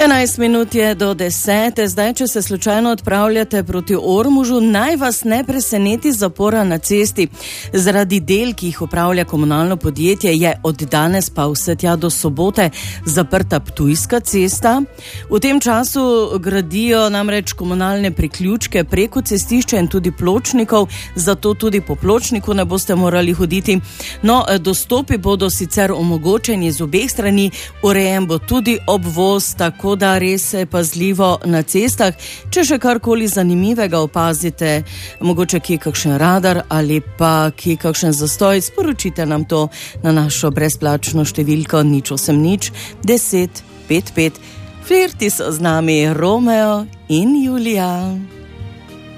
11 minut je do 10. Zdaj, če se slučajno odpravljate proti Ormožu, naj vas ne preseneti zapora na cesti. Zaradi del, ki jih upravlja komunalno podjetje, je od danes pa vse tja do sobote zaprta Ptujska cesta. V tem času gradijo namreč komunalne priključke preko cestišča in tudi pločnikov, zato tudi po pločniku ne boste morali hoditi. No, dostopi bodo sicer omogočeni z obeh strani, urejen bo tudi obvoz, tako da res pazljivo na cestah. Če še karkoli zanimivega opazite, mogoče kje kakšen radar ali pa kje kakšen zastoj, sporočite nam to na našo brezplačno številko 080 10 55. Flirti so z nami Romeo in Julija.